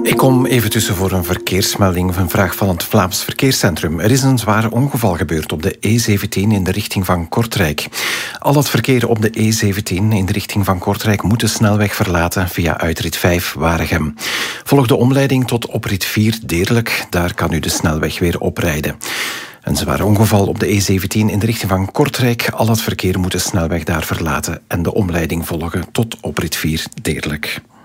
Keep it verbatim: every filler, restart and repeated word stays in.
Ik kom even tussen voor een verkeersmelding of een vraag van het Vlaams Verkeerscentrum. Er is een zwaar ongeval gebeurd op de E zeventien in de richting van Kortrijk. Al het verkeer op de E zeventien in de richting van Kortrijk moet de snelweg verlaten via uitrit vijf Waregem. Volg de omleiding tot oprit vier Deerlijk. Daar kan u de snelweg weer oprijden. Een zwaar ongeval op de E zeventien in de richting van Kortrijk. Al het verkeer moet de snelweg daar verlaten en de omleiding volgen tot oprit vier Deerlijk.